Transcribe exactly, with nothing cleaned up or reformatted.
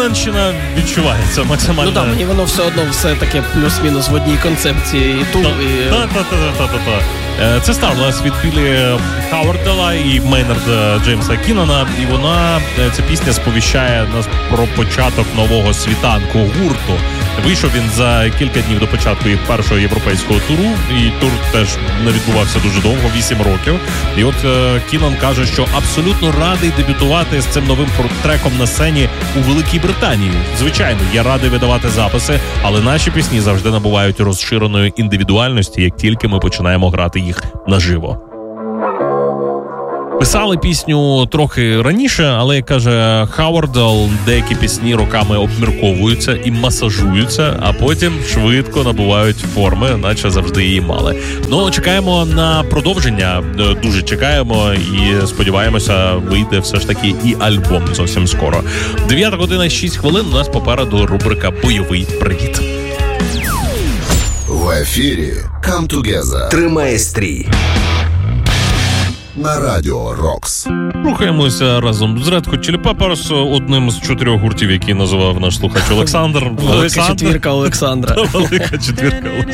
Кінанщина відчувається максимально. Ну так, мені воно все одно все таке плюс-мінус в одній концепції. І ту, і... Та-та-та-та-та-та. Це Starless від Біллі Хауардела і Мейнарда Джеймса Кінана. І вона, ця пісня сповіщає нас про початок нового світанку гурту. Вийшов він за кілька днів до початку їх першого європейського туру. І тур теж не відбувався дуже довго, вісім років. І от Кінан каже, що абсолютно радий дебютувати з цим новим треком на сцені у Великій Британії. Звичайно, я радий видавати записи, але наші пісні завжди набувають розширеної індивідуальності, як тільки ми починаємо грати їх наживо. Писали пісню трохи раніше, але, як каже Хауардел, деякі пісні роками обмірковуються і масажуються, а потім швидко набувають форми, наче завжди її мали. Ну, чекаємо на продовження, дуже чекаємо і сподіваємося, вийде все ж таки і альбом зовсім скоро. дев'ята година шість хвилин, у нас попереду рубрика «Бойовий привіт». В ефірі Come Together. Тримай стрій. На Радіо Рокс. Рухаємося разом з Red Hot Chili Peppers, одним з чотирьох гуртів, які називав наш слухач Олександр. Велика четвірка Олександра. Велика четвірка Олександра.